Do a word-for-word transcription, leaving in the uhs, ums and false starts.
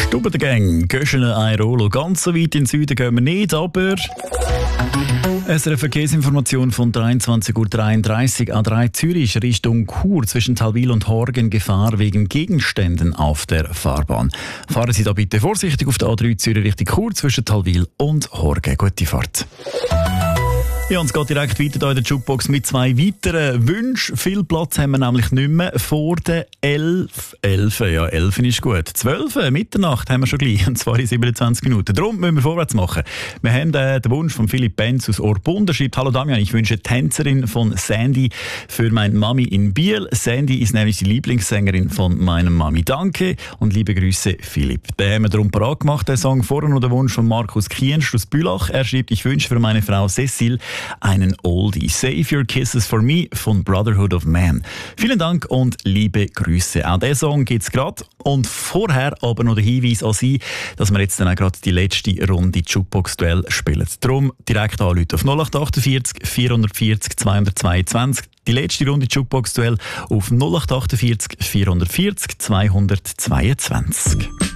Stube der Gang, Göschene, Airolo. Ganz so weit in den Süden gehen wir nicht, aber... Es ist eine Verkehrsinformation von dreiundzwanzig Uhr dreiunddreißig. A drei Zürich Richtung Chur zwischen Talwil und Horgen Gefahr wegen Gegenständen auf der Fahrbahn. Fahren Sie da bitte vorsichtig auf der A drei Zürich Richtung Chur zwischen Talwil und Horgen. Gute Fahrt. Ja, und es geht direkt weiter hier in der Jukebox mit zwei weiteren Wünschen. Viel Platz haben wir nämlich nicht mehr vor der elf. elf, ja, elf ist gut. zwölf, Mitternacht haben wir schon gleich, und zwar in siebenundzwanzig Minuten. Darum müssen wir vorwärts machen. Wir haben äh, den Wunsch von Philipp Benz aus Orpunda. Schreibt: Hallo Damian, ich wünsche Tänzerin von Sandy für meine Mami in Biel. Sandy ist nämlich die Lieblingssängerin von meiner Mami. Danke und liebe Grüße, Philipp. Den haben wir darum parat gemacht, den Song. Vorher noch der Wunsch von Markus Kienst aus Bülach. Er schreibt: Ich wünsche für meine Frau Cecile einen Oldie. Save Your Kisses for Me von Brotherhood of Man. Vielen Dank und liebe Grüße. Auch diesen Song gibt es gerade. Und vorher aber noch der Hinweis an Sie, dass wir jetzt dann auch gerade die letzte Runde Jukebox-Duell spielen. Darum direkt anrufen auf null acht achtundvierzig vierhundertvierzig zweihundertzweiundzwanzig. Die letzte Runde Jukebox-Duell auf null acht achtundvierzig vierhundertvierzig zweihundertzweiundzwanzig.